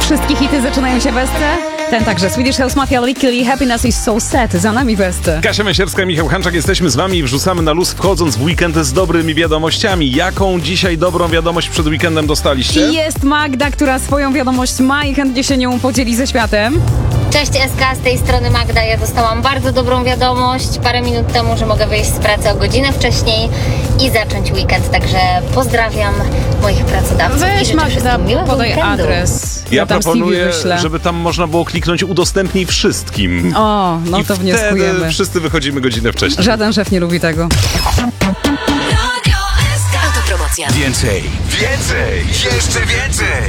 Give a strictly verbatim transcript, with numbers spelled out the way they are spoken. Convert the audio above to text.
Wszystkie hity zaczynają się w Esce. Ten także. Swedish House Mafia, Lickily, Happiness is so sad. Za nami w Esce. Kasia Mesierska, Michał Hanczak, jesteśmy z wami i wrzucamy na luz, wchodząc w weekend z dobrymi wiadomościami. Jaką dzisiaj dobrą wiadomość przed weekendem dostaliście? I jest Magda, która swoją wiadomość ma i chętnie się nią podzieli ze światem. Cześć S K, z tej strony Magda. Ja dostałam bardzo dobrą wiadomość parę minut temu, że mogę wyjść z pracy o godzinę wcześniej i zacząć weekend, także pozdrawiam moich pracodawców i Weź życzę Magda, wszystkim miłego podaj weekendu. adres. Ja tam proponuję, wyślę. żeby tam można było kliknąć udostępnij wszystkim. O, no I to wtedy wnioskujemy. wszyscy wychodzimy godzinę wcześniej. Żaden szef nie lubi tego. Autopromocja. Więcej, więcej, jeszcze więcej.